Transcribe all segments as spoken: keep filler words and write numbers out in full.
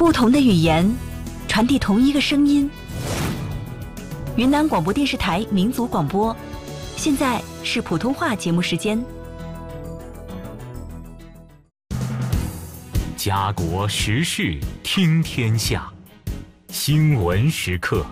不同的语言，传递同一个声音。云南广播电视台民族广播，现在是普通话节目时间。 家国时事听天下，新闻时刻。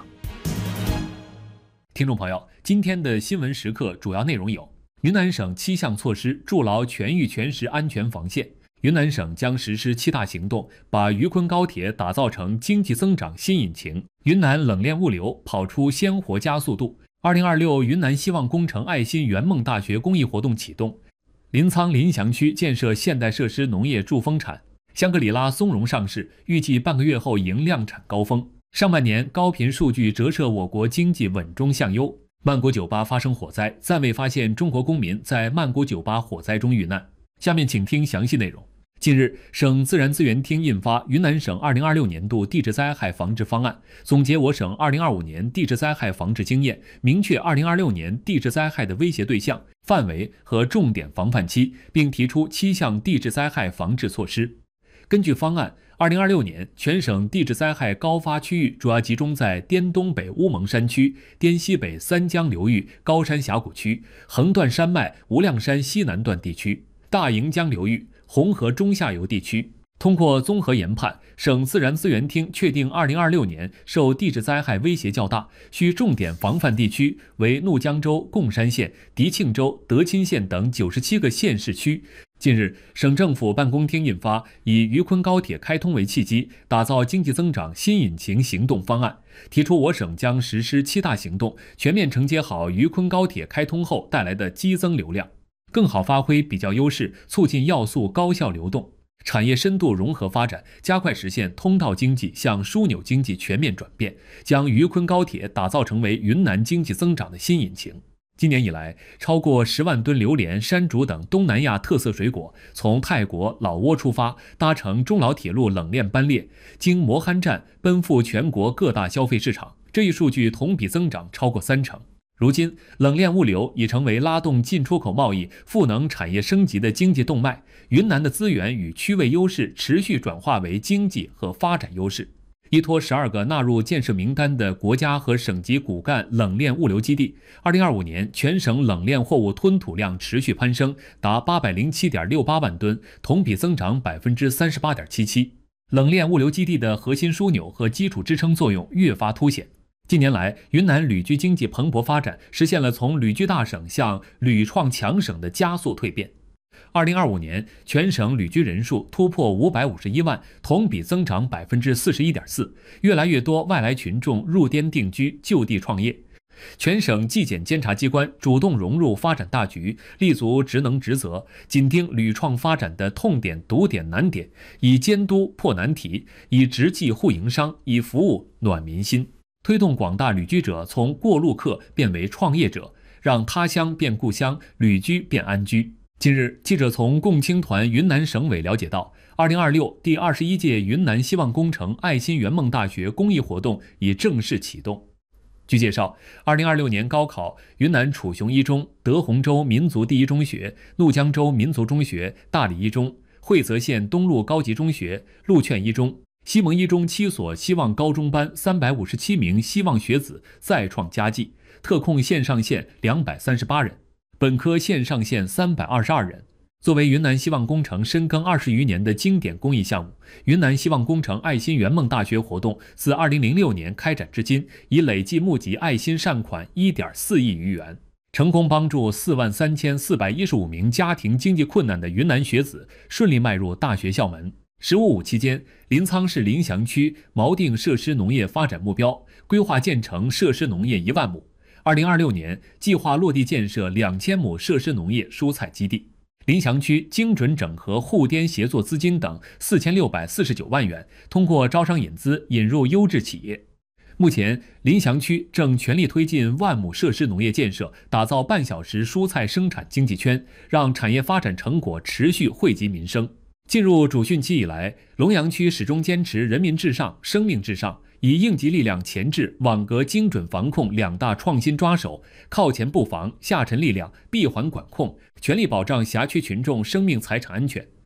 听众朋友，今天的新闻时刻主要内容有：云南省七项措施筑牢全域全时安全防线。云南省将实施七大行动，把渝昆高铁打造成经济增长新引擎。云南冷链物流跑出鲜活加速度。二零二六云南希望工程爱心圆梦大学公益活动启动。临沧临祥区建设现代设施农业助丰产。香格里拉松茸上市，预计半个月后迎量产高峰。上半年高频数据折射我国经济稳中向优。曼谷酒吧发生火灾，暂未发现中国公民在曼谷酒吧火灾中遇难。下面请听详细内容。近日，省自然资源厅印发《云南省二零二六年度地质灾害防治方案》，总结我省二零二五年地质灾害防治经验，明确二零二六年地质灾害的威胁对象、范围和重点防范期，并提出七项地质灾害防治措施。根据方案，二零二六年全省地质灾害高发区域主要集中在滇东北乌蒙山区、滇西北三江流域高山峡谷区、横断山脉无量山西南段地区、大盈江流域、红河中下游地区。通过综合研判，省自然资源厅确定二零二六年受地质灾害威胁较大，需重点防范地区为怒江州、贡山县、迪庆州、德钦县等九十七个县市区。近日，省政府办公厅印发以渝昆高铁开通为契机，打造经济增长新引擎行动方案，提出我省将实施七大行动，全面承接好渝昆高铁开通后带来的激增流量，更好发挥比较优势，促进要素高效流动，产业深度融合发展，加快实现通道经济向枢纽经济全面转变，将渝昆高铁打造成为云南经济增长的新引擎。今年以来，超过十万吨榴莲、山竹等东南亚特色水果从泰国老挝出发，搭乘中老铁路冷链班列，经磨憨站奔赴全国各大消费市场，这一数据同比增长超过三成。如今，冷链物流已成为拉动进出口贸易、赋能产业升级的经济动脉。云南的资源与区位优势持续转化为经济和发展优势。依托十二个纳入建设名单的国家和省级骨干冷链物流基地，二零二五年全省冷链货物吞吐量持续攀升，达八百零七点六八万吨，同比增长百分之三十八点七七。冷链物流基地的核心枢纽和基础支撑作用越发凸显。近年来，云南旅居经济蓬勃发展，实现了从旅居大省向旅创强省的加速蜕变。二零二五年，全省旅居人数突破五百五十一万，同比增长百分之四十一点四。越来越多外来群众入滇定居、就地创业。全省纪检监察机关主动融入发展大局，立足职能职责，紧盯旅创发展的痛点、堵点、难点，以监督破难题，以执纪护营商，以服务暖民心，推动广大旅居者从过路客变为创业者，让他乡变故乡，旅居变安居。近日，记者从共青团云南省委了解到，二零二六第二十一届云南希望工程爱心圆梦大学公益活动已正式启动。据介绍，二零二六年高考，云南楚雄一中、德宏州民族第一中学、怒江州民族中学、大理一中、惠泽县东路高级中学、鹿劝一中、西蒙一中七所希望高中班三百五十七名希望学子再创佳绩，特控线上线两百三十八人。本科线上线三百二十二人。作为云南希望工程深耕二十余年的经典公益项目，云南希望工程爱心圆梦大学活动自二零零六年开展至今，已累计募集爱心善款一点四亿余元，成功帮助四万三千四百一十五名家庭经济困难的云南学子顺利迈入大学校门。十五五期间，临沧市临祥区锚定设施农业发展目标，规划建成设施农业一万亩。二零二六年计划落地建设两千亩设施农业蔬菜基地。临祥区精准整合沪滇协作资金等四千六百四十九万元，通过招商引资引入优质企业。目前，临祥区正全力推进万亩设施农业建设，打造半小时蔬菜生产经济圈，让产业发展成果持续惠及民生。进入主汛期以来，龙阳区始终坚持人民至上、生命至上，以应急力量前置、网格精准防控两大创新抓手，靠前布防，下沉力量闭环管控，全力保障辖区群众生命财产安全。